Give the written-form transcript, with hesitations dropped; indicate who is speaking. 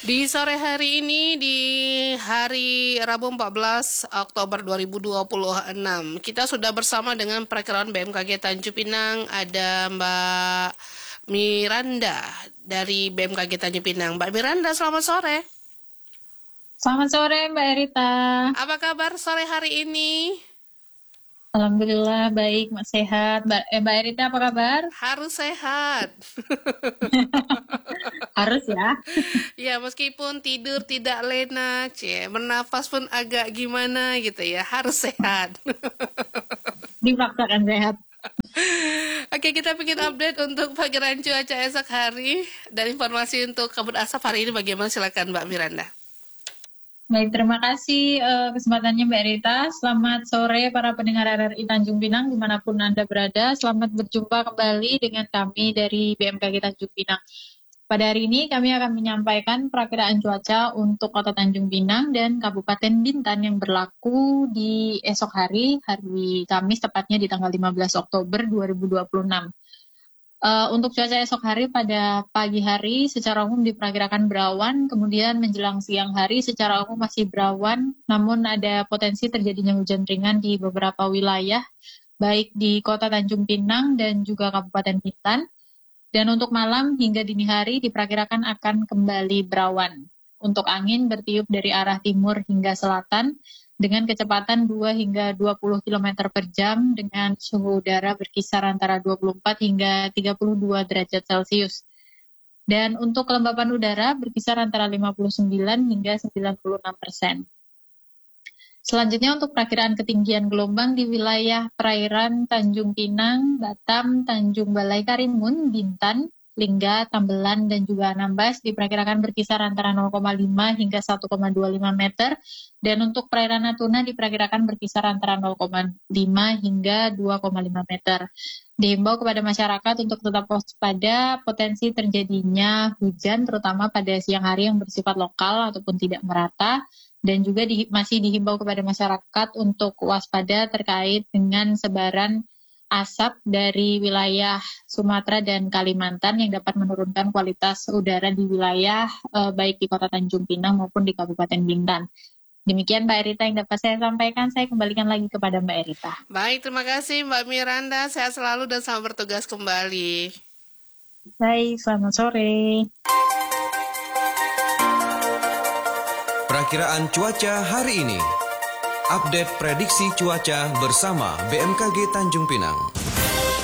Speaker 1: Di sore hari ini, di hari Rabu 14 Oktober 2026, kita sudah bersama dengan perakiraan BMKG Tanjung Pinang. Ada Mbak Miranda dari BMKG Tanjung Pinang. Mbak Miranda, selamat sore.
Speaker 2: Selamat sore Mbak Erita.
Speaker 1: Apa kabar sore hari ini?
Speaker 2: Alhamdulillah baik, Mbak sehat. Mbak Erita apa kabar?
Speaker 1: Harus sehat.
Speaker 2: Harus ya.
Speaker 1: Ya, meskipun tidur tidak lena, bernafas pun agak gimana gitu ya, harus sehat.
Speaker 2: Dipaksakan sehat.
Speaker 1: Oke, kita bikin update untuk perkiraan cuaca esok hari dan informasi untuk kabut asap hari ini bagaimana, silakan Mbak Miranda.
Speaker 2: Baik, terima kasih kesempatannya Mbak Erita. Selamat sore para pendengar RRI Tanjung Pinang dimanapun Anda berada. Selamat berjumpa kembali dengan kami dari BMKG Tanjung Pinang. Pada hari ini kami akan menyampaikan perakiraan cuaca untuk Kota Tanjung Pinang dan Kabupaten Bintan yang berlaku di esok hari Kamis, tepatnya di tanggal 15 Oktober 2026. Untuk cuaca esok hari pada pagi hari secara umum diperkirakan berawan, kemudian menjelang siang hari secara umum masih berawan, namun ada potensi terjadinya hujan ringan di beberapa wilayah, baik di Kota Tanjung Pinang dan juga Kabupaten Bintan. Dan untuk malam hingga dini hari diperkirakan akan kembali berawan. Untuk angin bertiup dari arah timur hingga selatan dengan kecepatan 2 hingga 20 km per jam dengan suhu udara berkisar antara 24 hingga 32 derajat Celcius. Dan untuk kelembapan udara berkisar antara 59 hingga 96%. Selanjutnya untuk perakiraan ketinggian gelombang di wilayah perairan Tanjung Pinang, Batam, Tanjung Balai Karimun, Bintan, Lingga, Tambelan, dan juga Anambas diperkirakan berkisar antara 0,5 hingga 1,25 meter. Dan untuk perairan Natuna diperkirakan berkisar antara 0,5 hingga 2,5 meter. Dihimbau kepada masyarakat untuk tetap waspada potensi terjadinya hujan, terutama pada siang hari yang bersifat lokal ataupun tidak merata. Dan juga masih dihimbau kepada masyarakat untuk waspada terkait dengan sebaran asap dari wilayah Sumatera dan Kalimantan yang dapat menurunkan kualitas udara di wilayah baik di Kota Tanjung Pinang maupun di Kabupaten Bintan. Demikian Mbak Erita yang dapat saya sampaikan. Saya kembalikan lagi kepada Mbak Erita.
Speaker 1: Baik, terima kasih Mbak Miranda. Sehat selalu dan selamat bertugas kembali.
Speaker 2: Baik, selamat sore.
Speaker 3: Perakiraan cuaca hari ini. Update prediksi cuaca bersama BMKG Tanjung Pinang.